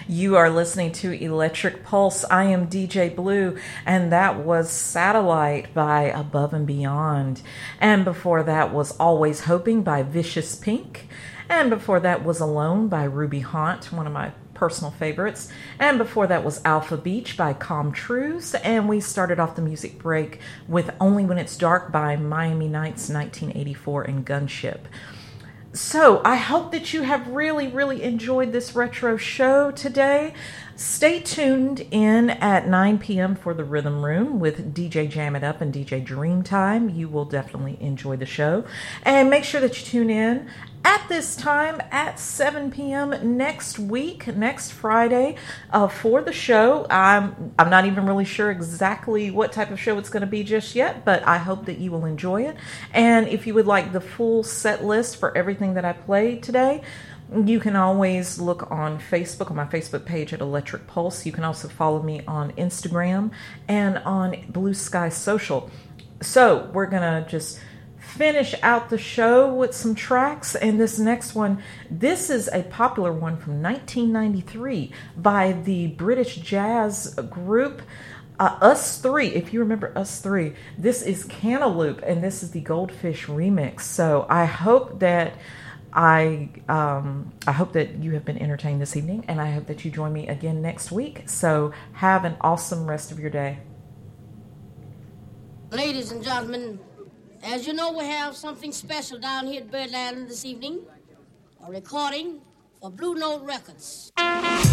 You are listening to Electric Pulse. I am DJ Blue, and that was Satellite by Above and Beyond. And before that was Always Hoping by Vicious Pink. And before that was Alone by Ruby Haunt, one of my personal favorites. And before that was Alpha Beach by Com Truise. And we started off the music break with Only When It's Dark by Miami Nights 1984 and Gunship. So I hope that you have really enjoyed this retro show today. Stay tuned in at 9 p.m. for the Rhythm Room with DJ Jam It Up and DJ Dreamtime. You will definitely enjoy the show. And make sure that you tune in at this time at 7 p.m. next week, next Friday, for the show. I'm not even really sure exactly what type of show it's going to be just yet, but I hope that you will enjoy it. And if you would like the full set list for everything that I played today, you can always look on Facebook, on my Facebook page at Electric Pulse. You can also follow me on Instagram and on Blue Sky Social. So we're going to just finish out the show with some tracks, and this next one, this is a popular one from 1993 by the British jazz group Us3. If you remember Us3, this is Cantaloupe, and this is the Goldfish remix. So I hope that I hope that you have been entertained this evening, and I hope that you join me again next week. So have an awesome rest of your day. Ladies and gentlemen, as you know, we have something special down here at Birdland this evening, a recording for Blue Note Records.